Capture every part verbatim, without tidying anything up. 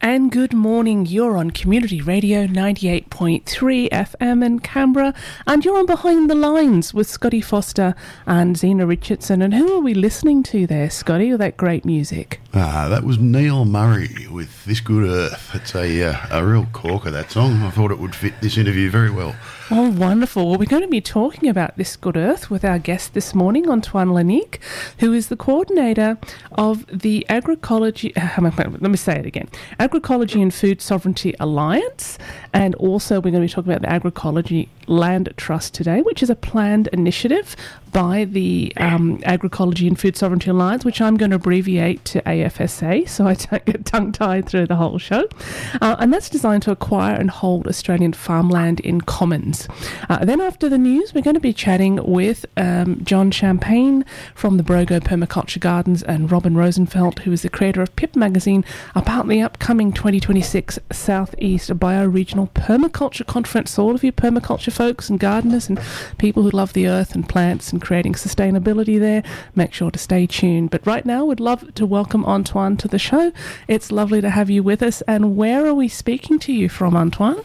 and good morning. You're on Community Radio ninety-eight point three F M in Canberra, and you're on Behind the Lines with Scotty Foster and Zena Richardson. And who are we listening to there, Scotty, with that great music? Ah, that was Neil Murray with This Good Earth. It's a uh, a real corker, that song. I thought it would fit this interview very well. Oh, wonderful. Well, we're going to be talking about This Good Earth with our guest this morning, Antoine Lanique, who is the coordinator of the Agroecology, let me say it again, Agroecology and Food Sovereignty Alliance, and also we're going to be talking about the Agroecology Land Trust today, which is a planned initiative by the um, Agroecology and Food Sovereignty Alliance, which I'm going to abbreviate to A F S A so I don't get tongue-tied through the whole show. Uh, and that's designed to acquire and hold Australian farmland in commons. Uh, then after the news, we're going to be chatting with um, John Champagne from the Brogo Permaculture Gardens and Robin Rosenfeld, who is the creator of Pip Magazine, about the upcoming twenty twenty-six Southeast Bioregional Permaculture Conference. So all of you permaculture folks and gardeners and people who love the earth and plants and creating sustainability there, make sure to stay tuned. But right now, we'd love to welcome Antoine to the show. It's lovely to have you with us. And where are we speaking to you from, Antoine?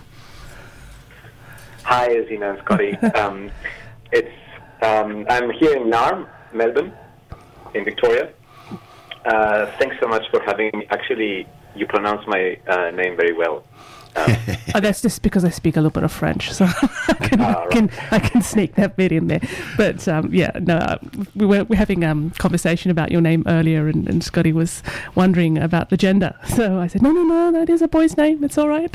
Hi, Zena and Scotty. um, it's um, I'm here in Naarm, Melbourne, in Victoria. Uh, thanks so much for having me. Actually, you pronounce my uh, name very well. Um, oh, that's just because I speak a little bit of French, so I can, uh, right. I, can I can sneak that bit in there. But um, yeah, no, uh, we were, we're having a um, conversation about your name earlier, and, and Scotty was wondering about the gender. So I said, no, no, no, that is a boy's name. It's all right.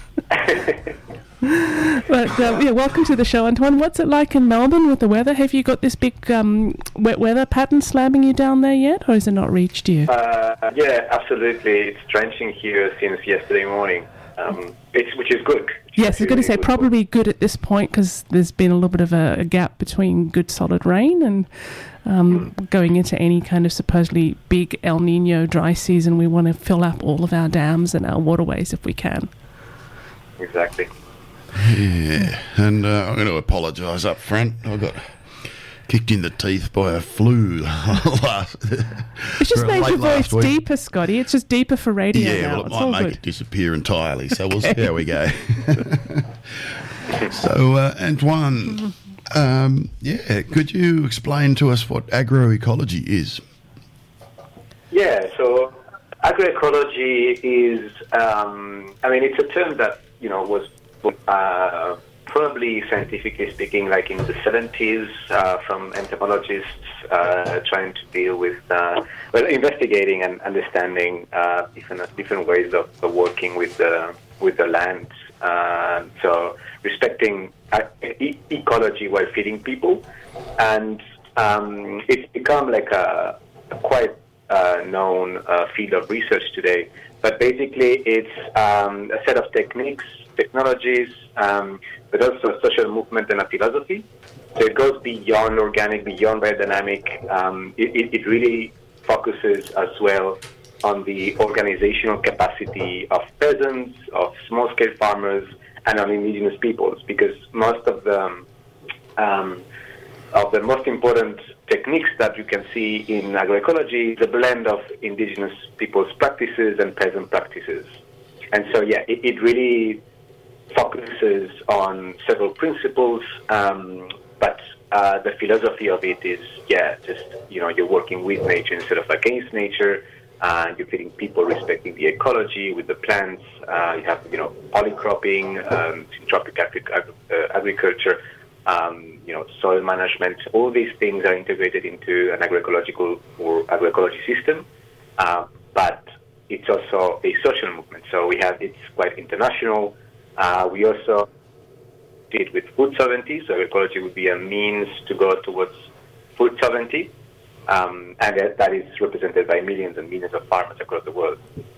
But uh, yeah, welcome to the show, Antoine. What's it like in Melbourne with the weather? Have you got this big um, wet weather pattern slamming you down there yet, or has it not reached you? Uh, yeah, absolutely. It's drenching here since yesterday morning. Um, it's, which is good. Yes, I was going to say probably good at this point because there's been a little bit of a, a gap between good solid rain and um, mm. going into any kind of supposedly big El Nino dry season. We want to fill up all of our dams and our waterways if we can. Exactly. Yeah, and uh, I'm going to apologise up front. I got kicked in the teeth by a flu last. It's just made your voice week. deeper, Scotty. It's just deeper for radio yeah, now. well, it it's might all make good. it disappear entirely. So we'll see how we go. So, uh, Antoine, um, yeah, could you explain to us what agroecology is? Yeah, so agroecology is, um, I mean, it's a term that, you know, was uh, probably scientifically speaking, like in the seventies, uh, from entomologists uh, trying to deal with, uh, well, investigating and understanding uh, different different ways of, of working with the with the land. Uh, so respecting uh, e- ecology while feeding people, and um, it's become like a, a quite uh, known uh, field of research today. But basically, it's um, a set of techniques, technologies, um, but also a social movement and a philosophy. So it goes beyond organic, beyond biodynamic. Um, it, it, it really focuses as well on the organizational capacity of peasants, of small-scale farmers, and on indigenous peoples, because most of the um, of the most important techniques that you can see in agroecology is a blend of indigenous people's practices and peasant practices. And so, yeah, it, it really focuses on several principles, um, but uh, the philosophy of it is, yeah, just, you know, you're working with nature instead of against nature, and uh, you're feeding people respecting the ecology with the plants. Uh, you have, you know, polycropping, um, syntropic agri- agri- uh, agriculture, um, you know, soil management. All these things are integrated into an agroecological or agroecology system, uh, but it's also a social movement. So we have, it's quite international. Uh, we also did with food sovereignty, so agroecology would be a means to go towards food sovereignty, um, and that, that is represented by millions and millions of farmers across the world.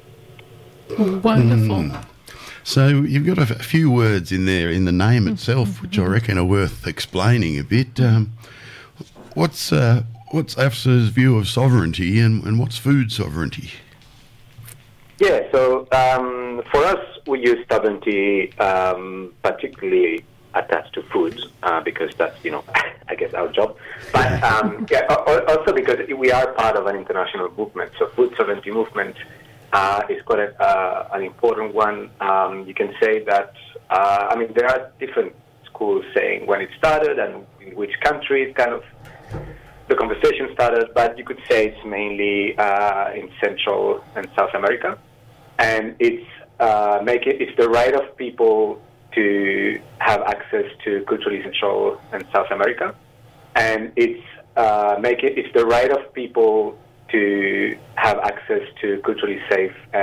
Wonderful. Mm. So you've got a, f- a few words in there in the name itself, mm-hmm. which I reckon are worth explaining a bit. Um, what's uh, what's A F S A's view of sovereignty, and, and what's food sovereignty? Yeah, so um, for us, we use sovereignty um, particularly attached to food uh, because that's, you know, I guess our job. But um, yeah, also because we are part of an international movement. So food sovereignty movement uh, is quite a, uh, an important one. Um, you can say that, uh, I mean, there are different schools saying when it started and in which country it kind of, the conversation started, but you could say it's mainly uh, in Central and South America. And it's, uh, make it, it's the right of people to have access to culturally Central and South America. And it's, uh, make it, it's the right of people to have access to culturally safe